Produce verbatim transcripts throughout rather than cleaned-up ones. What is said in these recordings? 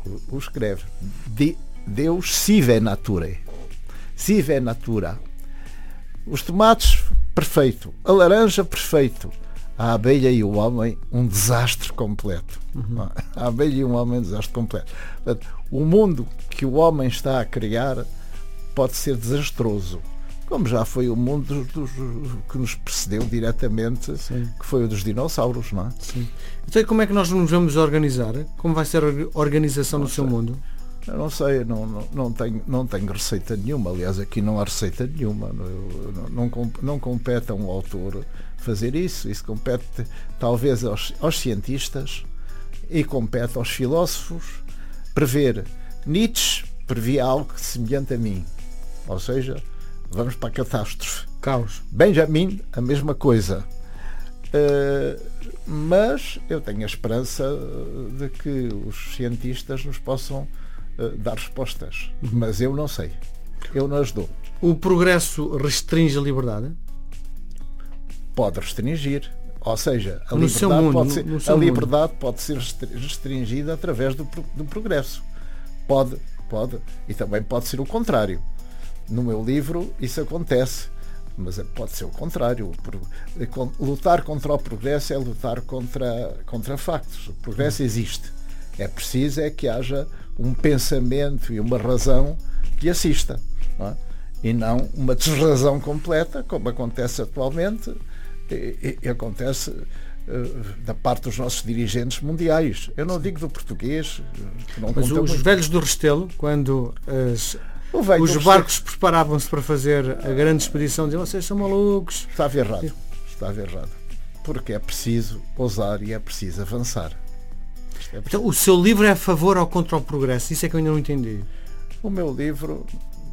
o, o escreve. De, Deus sive nature. Sive natura. Os tomates, perfeito. A laranja, perfeito. A abelha e o homem, um desastre completo. Uhum. A abelha e o homem, um desastre completo. Portanto, o mundo que o homem está a criar pode ser desastroso, como já foi o mundo dos, dos, que nos precedeu diretamente, sim, que foi o dos dinossauros, não é? Sim. Então, como é que nós nos vamos organizar? Como vai ser a organização não no sei. seu mundo? Eu não sei, não, não, não, tenho, não tenho receita nenhuma. Aliás, aqui não há receita nenhuma. Não, não, não compete a um autor fazer isso. Isso compete talvez aos, aos cientistas e compete aos filósofos prever. Nietzsche previa algo semelhante a mim. Ou seja, vamos para a catástrofe. Caos. Benjamin, a mesma coisa. Uh, mas eu tenho a esperança de que os cientistas nos possam uh, dar respostas. Uhum. Mas eu não sei. Eu não as dou. O progresso restringe a liberdade? Pode restringir. Ou seja, a no liberdade, mundo, pode, ser, no, no a liberdade pode ser restringida através do, do progresso. Pode, pode. E também pode ser o contrário. No meu livro isso acontece, mas pode ser o contrário. Lutar contra o progresso é lutar contra, contra factos. O progresso existe. É preciso é que haja um pensamento e uma razão que assista, não é? E não uma desrazão completa, como acontece atualmente e, e acontece uh, da parte dos nossos dirigentes mundiais. Eu não digo do português, que não mas conta os muito. velhos do Restelo, quando as, os do barcos Restelo preparavam-se para fazer a grande expedição, diziam: vocês são malucos. Estava errado, estava errado. Porque é preciso ousar e é preciso avançar. É preciso. Então, o seu livro é a favor ou contra o progresso? Isso é que eu ainda não entendi. O meu livro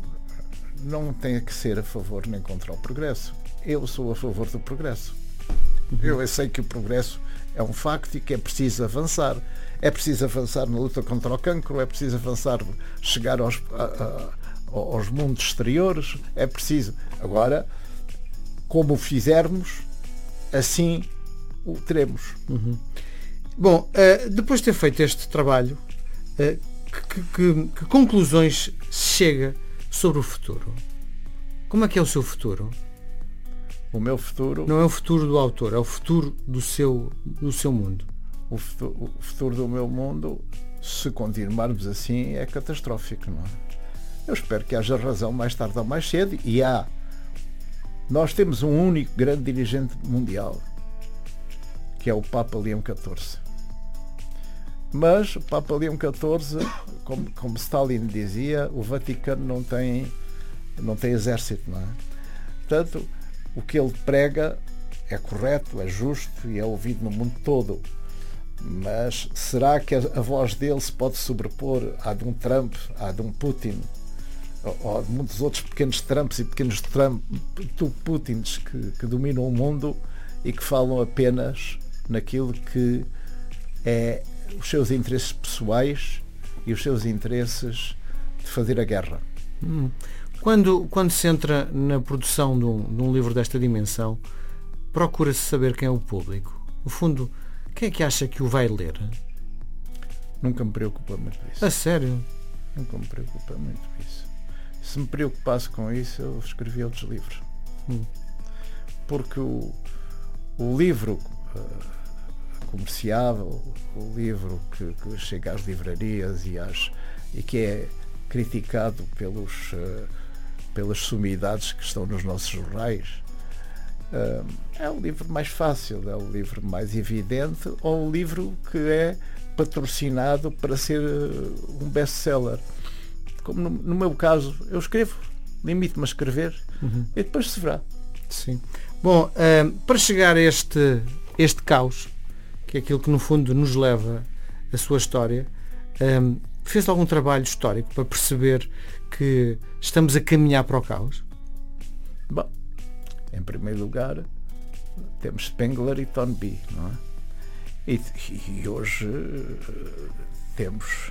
não tem que ser a favor nem contra o progresso. Eu sou a favor do progresso. Uhum. Eu sei que o progresso é um facto e que é preciso avançar. É preciso avançar na luta contra o cancro, é preciso avançar, chegar aos, a, a, aos mundos exteriores, é preciso. Agora, como o fizermos, assim o teremos. Uhum. Bom, uh, depois de ter feito este trabalho, uh, que, que, que conclusões chega sobre o futuro? Como é que é o seu futuro? O meu futuro... Não é o futuro do autor, é o futuro do seu, do seu mundo. O futuro, o futuro do meu mundo, se continuarmos assim, é catastrófico, não é? Eu espero que haja razão mais tarde ou mais cedo, e há. Nós temos um único grande dirigente mundial, que é o Papa Leão catorze. Mas o Papa Leão catorze, como, como Stalin dizia, o Vaticano não tem, não tem exército, não é? Portanto, o que ele prega é correto, é justo e é ouvido no mundo todo. Mas será que a, a voz dele se pode sobrepor à de um Trump, à de um Putin, ou, ou de muitos outros pequenos Trumps e pequenos Trump, Putins que, que dominam o mundo e que falam apenas naquilo que é os seus interesses pessoais e os seus interesses de fazer a guerra? Hum. Quando, quando se entra na produção de um, de um livro desta dimensão, procura-se saber quem é o público. No fundo, quem é que acha que o vai ler? Nunca me preocupa muito isso. A sério? Nunca me preocupa muito isso. Se me preocupasse com isso, eu escrevia outros livros. Hum. Porque o, o livro uh, comerciável, o livro que, que chega às livrarias e, às, e que é criticado pelos, uh, pelas sumidades que estão nos nossos jornais, uh, é o livro mais fácil, é o livro mais evidente, ou o livro que é patrocinado para ser uh, um best-seller. Como no, no meu caso, eu escrevo, limito-me a escrever, uhum. E depois se verá. Sim. Bom, uh, para chegar a este, este caos, que é aquilo que no fundo nos leva a sua história, um, fez algum trabalho histórico para perceber que estamos a caminhar para o caos? Bom, em primeiro lugar, temos Spengler e Toynbee, não é? E, e hoje uh, temos...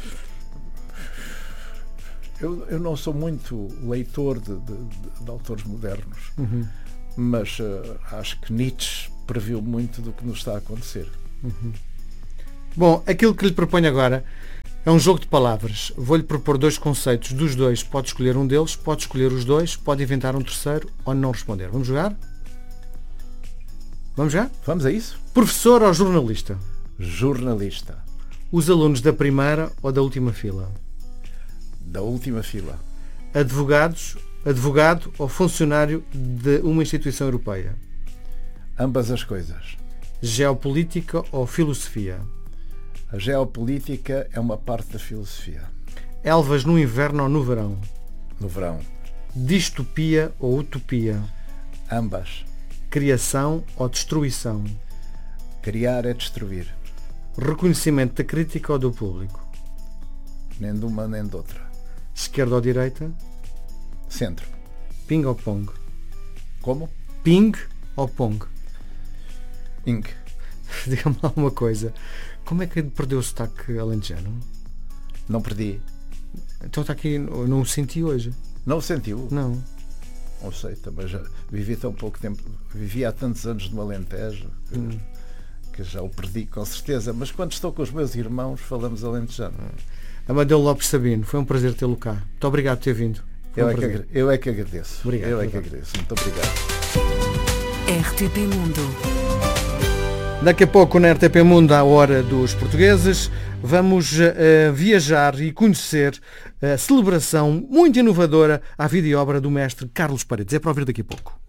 Eu, eu não sou muito leitor de, de, de, de autores modernos, uhum. Mas uh, acho que Nietzsche previu muito do que nos está a acontecer. Uhum. Bom, aquilo que lhe proponho agora É um jogo de palavras. Vou-lhe propor dois conceitos. Dos dois, pode escolher um deles, pode escolher os dois, pode inventar um terceiro ou não responder. Vamos jogar? Vamos jogar? Vamos a isso? Professor ou jornalista? Jornalista. Os alunos da primeira ou da última fila? Da última fila. Advogados, advogado ou funcionário de uma instituição europeia? Ambas as coisas. Geopolítica ou filosofia? A geopolítica é uma parte da filosofia. Elvas no inverno ou no verão? No verão. Distopia ou utopia? Ambas. Criação ou destruição? Criar é destruir. Reconhecimento da crítica ou do público? Nem de uma nem de outra. Esquerda ou direita? Centro. Ping ou pong? Como? Ping ou pong? Ping. Diga-me lá uma coisa. Como é que perdeu o sotaque alentejano? Não perdi. Então está aqui, eu não o senti hoje. Não o sentiu? Não. Não sei, também já vivi tão pouco tempo. Vivi há tantos anos no Alentejo que, hum. que já o perdi com certeza. Mas quando estou com os meus irmãos falamos alentejano. Amadeu Lopes Sabino, foi um prazer tê-lo cá. Muito obrigado por ter vindo. Eu, um é que, eu é que agradeço. Obrigado, eu é obrigado. que agradeço. Muito obrigado. R T P Mundo. Daqui a pouco na R T P Mundo, à hora dos portugueses, vamos uh, viajar e conhecer a celebração muito inovadora à vida e obra do mestre Carlos Paredes. É para ouvir daqui a pouco.